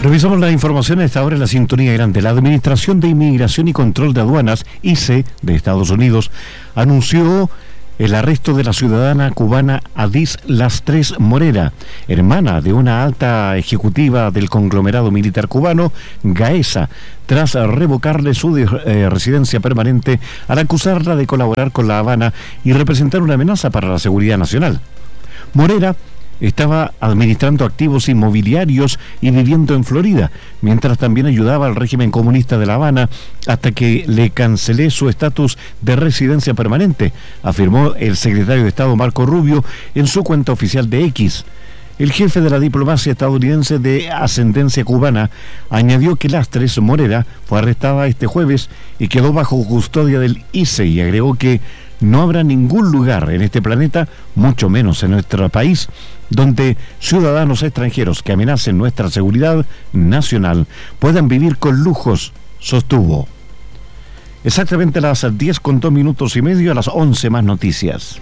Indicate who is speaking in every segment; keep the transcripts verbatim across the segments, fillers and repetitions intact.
Speaker 1: Revisamos la información a esta hora en la sintonía grande. La Administración de Inmigración y Control de Aduanas, I C E, de Estados Unidos, anunció el arresto de la ciudadana cubana Adís Lastres Morera, hermana de una alta ejecutiva del conglomerado militar cubano, Gaesa, tras revocarle su de, eh, residencia permanente al acusarla de colaborar con La Habana y representar una amenaza para la seguridad nacional. Morera estaba administrando activos inmobiliarios y viviendo en Florida, mientras también ayudaba al régimen comunista de La Habana hasta que le cancelé su estatus de residencia permanente, afirmó el secretario de Estado Marco Rubio en su cuenta oficial de X. El jefe de la diplomacia estadounidense de ascendencia cubana añadió que Lastres Morera fue arrestada este jueves y quedó bajo custodia del I C E y agregó que no habrá ningún lugar en este planeta, mucho menos en nuestro país, donde ciudadanos extranjeros que amenacen nuestra seguridad nacional puedan vivir con lujos, sostuvo. Exactamente a las diez con dos minutos y medio, a las once más noticias.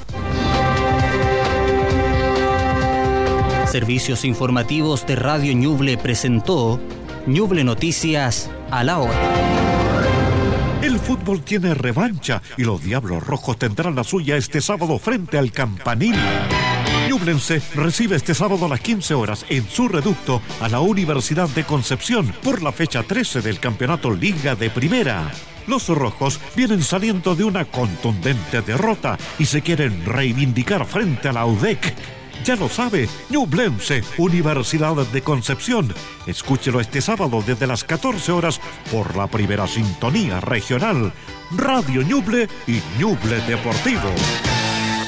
Speaker 2: Servicios informativos de Radio Ñuble presentó Ñuble Noticias a la hora.
Speaker 3: El fútbol tiene revancha y los Diablos Rojos tendrán la suya este sábado frente al Campanil. Ñublense recibe este sábado a las quince horas en su reducto a la Universidad de Concepción por la fecha trece del Campeonato Liga de Primera. Los rojos vienen saliendo de una contundente derrota y se quieren reivindicar frente a la U D E C. Ya lo sabe, Ñublense, Universidad de Concepción. Escúchelo este sábado desde las catorce horas por la primera sintonía regional, Radio Ñuble y Ñuble Deportivo.